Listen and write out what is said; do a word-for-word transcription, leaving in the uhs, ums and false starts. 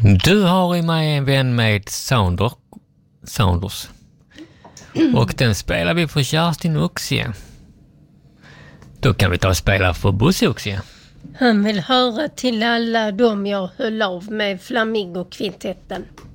Du har i mig en vän med Sounder, Sounders. Och den spelar vi för Kerstin Oxie. Då kan vi ta och spela för Bosse Oxie. Han vill höra till alla de jag höll av med Flamingo-kvintetten.